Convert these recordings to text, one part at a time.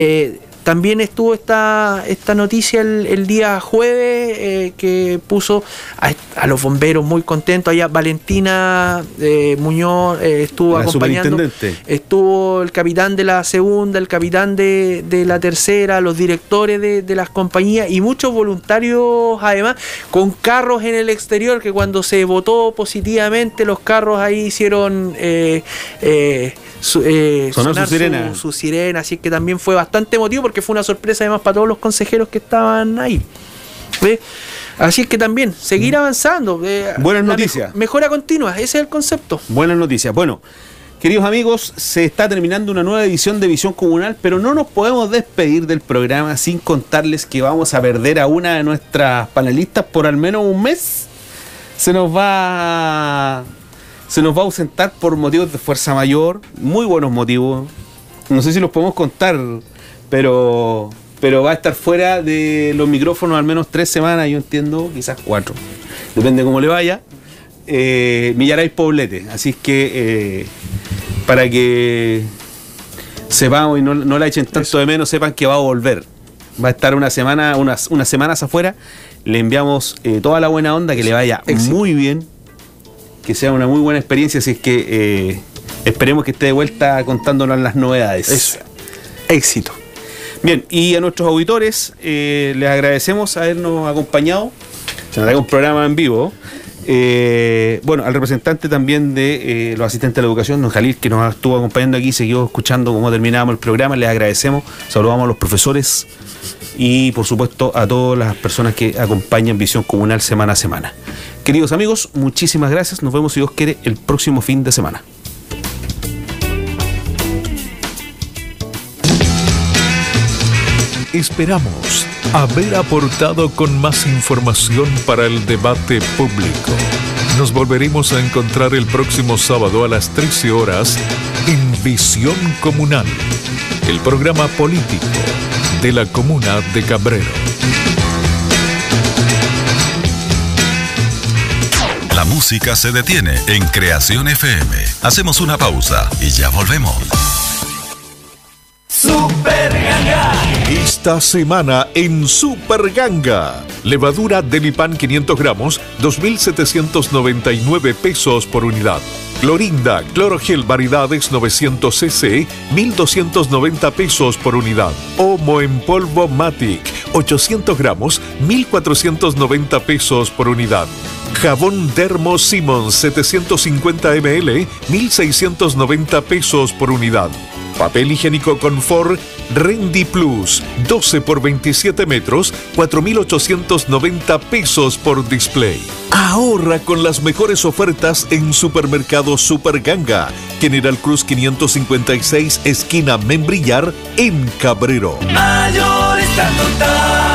También estuvo esta noticia el día jueves, que puso a los bomberos muy contentos. Allá Valentina Muñoz estuvo acompañando. Estuvo el capitán de la segunda, el capitán de la tercera, los directores de las compañías y muchos voluntarios, además, con carros en el exterior, que cuando se votó positivamente, los carros ahí hicieron sonar su sirena, así que también fue bastante emotivo porque fue una sorpresa además para todos los consejeros que estaban ahí. Así es que también seguir avanzando. Buenas noticias. Mejora continua, ese es el concepto. Buenas noticias. Bueno, queridos amigos, se está terminando una nueva edición de Visión Comunal, pero no nos podemos despedir del programa sin contarles que vamos a perder a una de nuestras panelistas por al menos un mes. Se nos va a ausentar por motivos de fuerza mayor, muy buenos motivos. No sé si los podemos contar, pero va a estar fuera de los micrófonos al menos 3 semanas, yo entiendo, quizás 4. Depende de cómo le vaya. Millaray Poblete. Así que para que sepamos y no la echen tanto de menos, sepan que va a volver. Va a estar unas semanas afuera. Le enviamos toda la buena onda, que le vaya muy bien, que sea una muy buena experiencia, así es que esperemos que esté de vuelta contándonos las novedades. Eso. Éxito. Bien, y a nuestros auditores les agradecemos habernos acompañado. Se nos da un programa en vivo. Bueno, al representante también de los asistentes de la educación, don Jalil, que nos estuvo acompañando aquí, siguió escuchando cómo terminábamos el programa, les agradecemos. Saludamos a los profesores y por supuesto a todas las personas que acompañan Visión Comunal semana a semana. Queridos amigos, muchísimas gracias. Nos vemos, si Dios quiere, el próximo fin de semana. Esperamos haber aportado con más información para el debate público. Nos volveremos a encontrar el próximo sábado a las 13 horas en Visión Comunal, el programa político de la comuna de Cabrero. La música se detiene en Creación FM. Hacemos una pausa y ya volvemos. Super Ganga. Esta semana en Super Ganga. Levadura Delipan 500 gramos, 2.799 pesos por unidad. Clorinda, Clorogel variedades 900 cc, 1.290 pesos por unidad. Omo en polvo Matic, 800 gramos, 1.490 pesos por unidad. Jabón Dermo Simmons 750 ml, 1.690 pesos por unidad. Papel higiénico Confort Rendi Plus, 12 por 27 metros, 4.890 pesos por display. Ahorra con las mejores ofertas en Supermercado Super Ganga, General Cruz 556, esquina Membrillar, en Cabrero. Mayorista Total.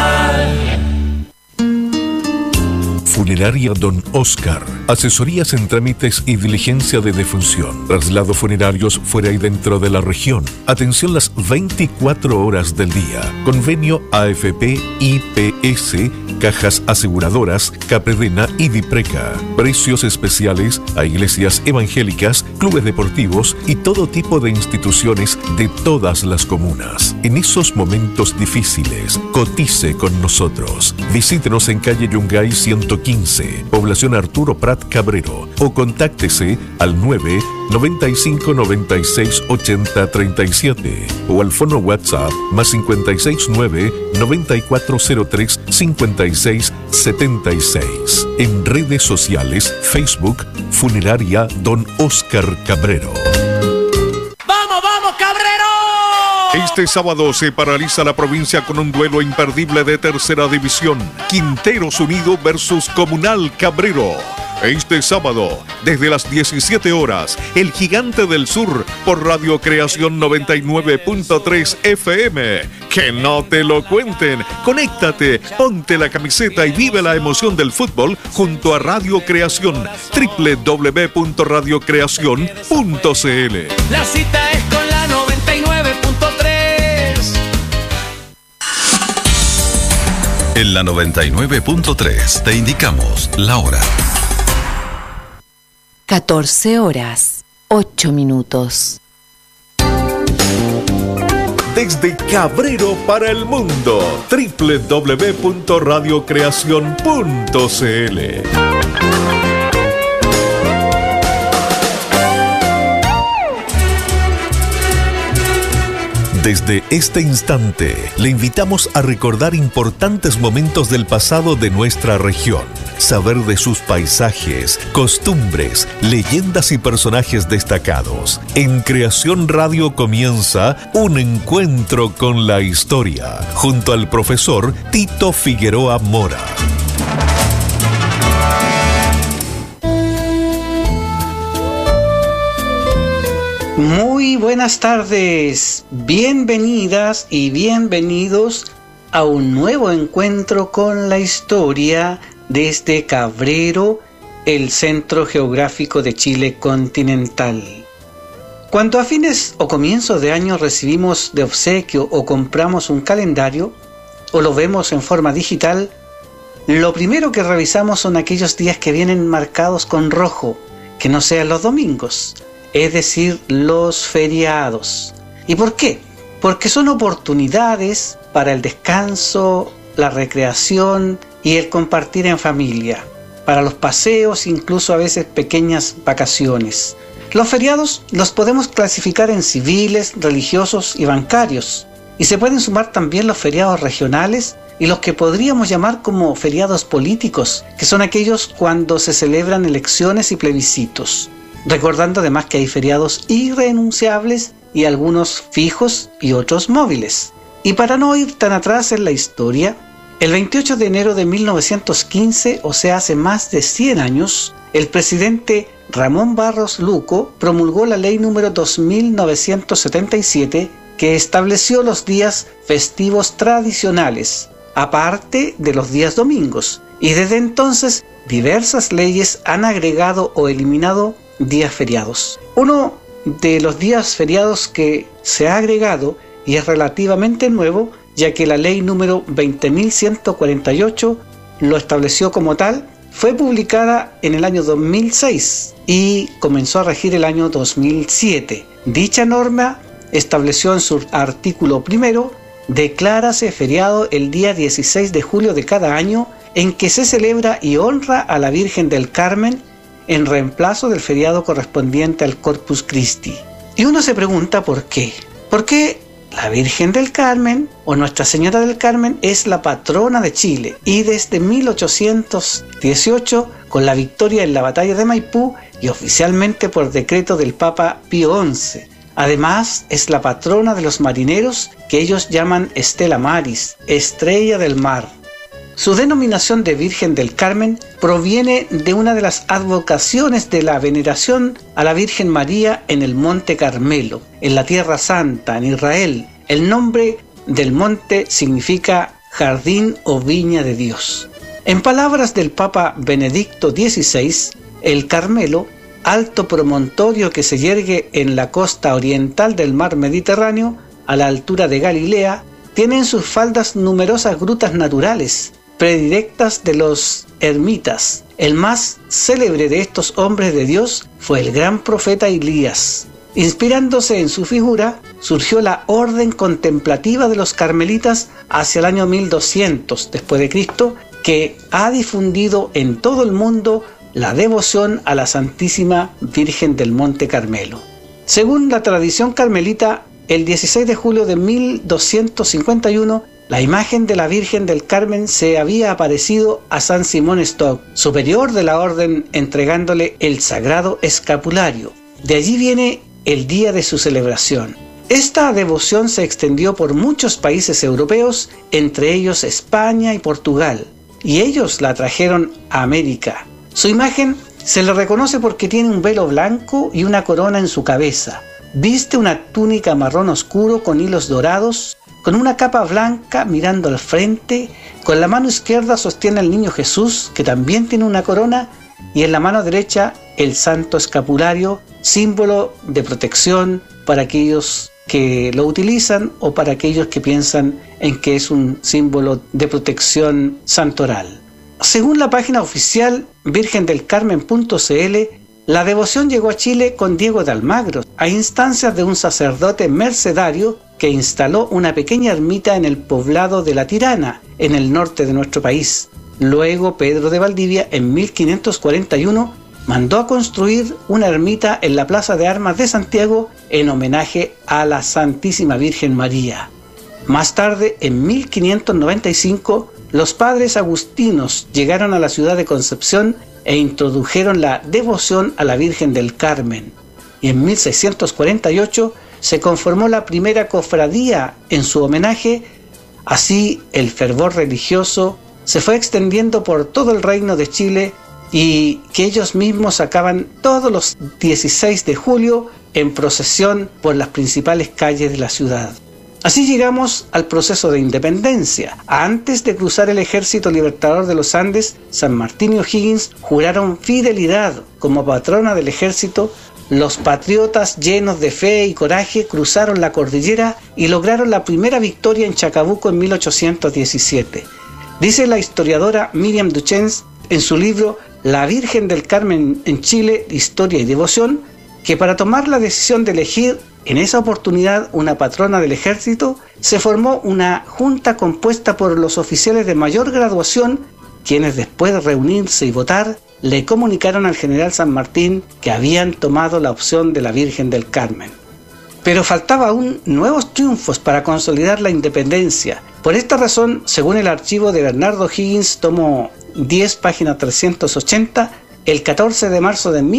Funeraria Don Oscar. Asesorías en trámites y diligencia de defunción. Traslados funerarios fuera y dentro de la región. Atención las 24 horas del día. Convenio AFP, IPS, Cajas Aseguradoras, Capredena y Dipreca. Precios especiales a iglesias evangélicas, clubes deportivos y todo tipo de instituciones de todas las comunas. En esos momentos difíciles, cotice con nosotros. Visítenos en calle Yungay 115, población Arturo Prat Cabrero, o contáctese al 995 96 80 37 o al fono WhatsApp más 569 9403 56 76. En redes sociales, Facebook, Funeraria Don Oscar Cabrero. ¡Vamos, vamos, Cabrero! Este sábado se paraliza la provincia con un duelo imperdible de tercera división. Quinteros Unido versus Comunal Cabrero. Este sábado, desde las 17 horas, el Gigante del Sur por Radio Creación 99.3 FM. Que no te lo cuenten. Conéctate, ponte la camiseta y vive la emoción del fútbol junto a Radio Creación. www.radiocreacion.cl. La cita es con la 99.3. En la 99.3 te indicamos la hora. 14 horas, 8 minutos. desde Cabrero para el mundo. www.radiocreacion.cl. Desde este instante, le invitamos a recordar importantes momentos del pasado de nuestra región, saber de sus paisajes, costumbres, leyendas y personajes destacados. En Creación Radio comienza un encuentro con la historia, junto al profesor Tito Figueroa Mora. Muy buenas tardes, bienvenidas y bienvenidos a un nuevo encuentro con la historia desde Cabrero, el centro geográfico de Chile continental. Cuando a fines o comienzos de año recibimos de obsequio o compramos un calendario o lo vemos en forma digital, lo primero que revisamos son aquellos días que vienen marcados con rojo, que no sean los domingos. Es decir, los feriados. ¿Y por qué? Porque son oportunidades para el descanso, la recreación y el compartir en familia, para los paseos, incluso a veces pequeñas vacaciones. Los feriados los podemos clasificar en civiles, religiosos y bancarios, y se pueden sumar también los feriados regionales y los que podríamos llamar como feriados políticos, que son aquellos cuando se celebran elecciones y plebiscitos. Recordando además que hay feriados irrenunciables y algunos fijos y otros móviles. Y para no ir tan atrás en la historia, el 28 de enero de 1915, o sea hace más de 100 años, el presidente Ramón Barros Luco promulgó la ley número 2977 que estableció los días festivos tradicionales, aparte de los días domingos, y desde entonces diversas leyes han agregado o eliminado días feriados. Uno de los días feriados que se ha agregado y es relativamente nuevo, ya que la ley número 20.148 lo estableció como tal, fue publicada en el año 2006 y comenzó a regir el año 2007. Dicha norma estableció en su artículo primero: declárase feriado el día 16 de julio de cada año en que se celebra y honra a la Virgen del Carmen, en reemplazo del feriado correspondiente al Corpus Christi. Y uno se pregunta ¿por qué? ¿Por qué la Virgen del Carmen o Nuestra Señora del Carmen es la patrona de Chile? Y desde 1818, con la victoria en la batalla de Maipú y oficialmente por decreto del Papa Pío XI. Además, es la patrona de los marineros, que ellos llaman Stella Maris, estrella del mar. Su denominación de Virgen del Carmen proviene de una de las advocaciones de la veneración a la Virgen María en el Monte Carmelo, en la Tierra Santa, en Israel. El nombre del monte significa jardín o viña de Dios. En palabras del Papa Benedicto XVI, el Carmelo, alto promontorio que se yergue en la costa oriental del mar Mediterráneo, a la altura de Galilea, tiene en sus faldas numerosas grutas naturales, predilectas de los ermitas. El más célebre de estos hombres de Dios fue el gran profeta Elías. Inspirándose en su figura, surgió la orden contemplativa de los carmelitas hacia el año 1200 después de Cristo, que ha difundido en todo el mundo la devoción a la Santísima Virgen del Monte Carmelo. Según la tradición carmelita, el 16 de julio de 1251, la imagen de la Virgen del Carmen se había aparecido a San Simón Stock, superior de la orden, entregándole el sagrado escapulario. De allí viene el día de su celebración. Esta devoción se extendió por muchos países europeos, entre ellos España y Portugal, y ellos la trajeron a América. Su imagen se le reconoce porque tiene un velo blanco y una corona en su cabeza. Viste una túnica marrón oscuro con hilos dorados, con una capa blanca mirando al frente. Con la mano izquierda sostiene al niño Jesús, que también tiene una corona, y en la mano derecha el santo escapulario, símbolo de protección para aquellos que lo utilizan o para aquellos que piensan en que es un símbolo de protección santoral. Según la página oficial virgendelcarmen.cl, la devoción llegó a Chile con Diego de Almagro, a instancias de un sacerdote mercedario que instaló una pequeña ermita en el poblado de La Tirana, en el norte de nuestro país. Luego Pedro de Valdivia, en 1541, mandó a construir una ermita en la Plaza de Armas de Santiago en homenaje a la Santísima Virgen María. Más tarde, en 1595, los padres agustinos llegaron a la ciudad de Concepción e introdujeron la devoción a la Virgen del Carmen. Y en 1648 se conformó la primera cofradía en su homenaje. Así, el fervor religioso se fue extendiendo por todo el reino de Chile, y que ellos mismos sacaban todos los 16 de julio en procesión por las principales calles de la ciudad. Así llegamos al proceso de independencia. Antes de cruzar el Ejército Libertador de los Andes, San Martín y O'Higgins juraron fidelidad como patrona del ejército. Los patriotas, llenos de fe y coraje, cruzaron la cordillera y lograron la primera victoria en Chacabuco en 1817. Dice la historiadora Miriam Duchens en su libro La Virgen del Carmen en Chile, Historia y Devoción, que para tomar la decisión de elegir en esa oportunidad una patrona del ejército, se formó una junta compuesta por los oficiales de mayor graduación, quienes después de reunirse y votar, le comunicaron al general San Martín que habían tomado la opción de la Virgen del Carmen. Pero faltaba aún nuevos triunfos para consolidar la independencia. Por esta razón, según el archivo de Bernardo Higgins, tomo 10, página 380, el 14 de marzo de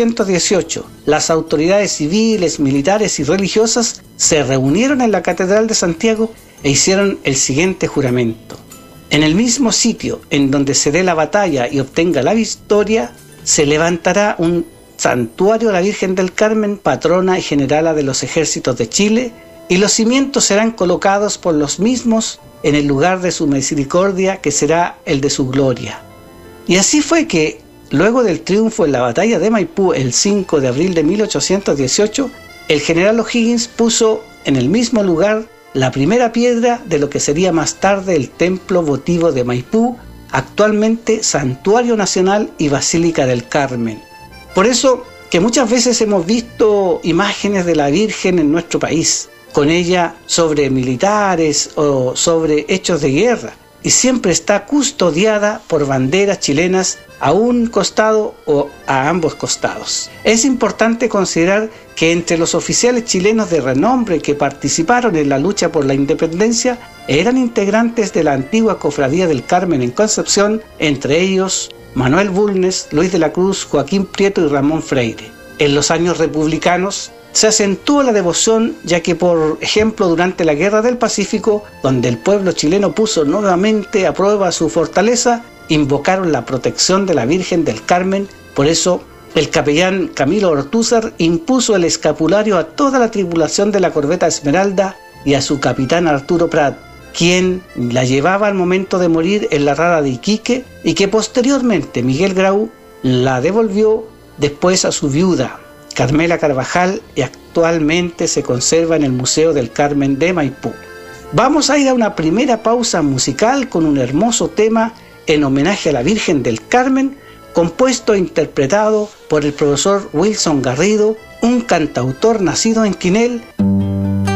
1818, las autoridades civiles, militares y religiosas se reunieron en la Catedral de Santiago e hicieron el siguiente juramento. En el mismo sitio en donde se dé la batalla y obtenga la victoria, se levantará un santuario a la Virgen del Carmen, patrona y generala de los ejércitos de Chile, y los cimientos serán colocados por los mismos en el lugar de su misericordia, que será el de su gloria. Y así fue que, luego del triunfo en la batalla de Maipú el 5 de abril de 1818, el general O'Higgins puso en el mismo lugar la primera piedra de lo que sería más tarde el templo votivo de Maipú, actualmente Santuario Nacional y Basílica del Carmen. Por eso que muchas veces hemos visto imágenes de la Virgen en nuestro país, con ella sobre militares o sobre hechos de guerra, y siempre está custodiada por banderas chilenas a un costado o a ambos costados. Es importante considerar que entre los oficiales chilenos de renombre que participaron en la lucha por la independencia eran integrantes de la antigua Cofradía del Carmen en Concepción, entre ellos Manuel Bulnes, Luis de la Cruz, Joaquín Prieto y Ramón Freire. En los años republicanos se acentuó la devoción, ya que, por ejemplo, durante la Guerra del Pacífico, donde el pueblo chileno puso nuevamente a prueba su fortaleza, invocaron la protección de la Virgen del Carmen. Por eso, el capellán Camilo Ortúzar impuso el escapulario a toda la tripulación de la corbeta Esmeralda y a su capitán Arturo Prat, quien la llevaba al momento de morir en la rada de Iquique, y que posteriormente Miguel Grau la devolvió después a su viuda, Carmela Carvajal, y actualmente se conserva en el Museo del Carmen de Maipú. Vamos a ir a una primera pausa musical con un hermoso tema en homenaje a la Virgen del Carmen, compuesto e interpretado por el profesor Wilson Garrido, un cantautor nacido en Quinel.